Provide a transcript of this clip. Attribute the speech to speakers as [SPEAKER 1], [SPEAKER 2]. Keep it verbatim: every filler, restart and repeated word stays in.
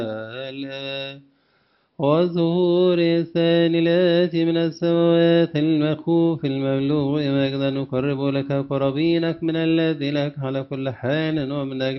[SPEAKER 1] وظهور الثاني الآتي من السماوات المخوف المبلوغ مجدا نقرب لك قرابينك من الذي لك على كل حال ومن أجل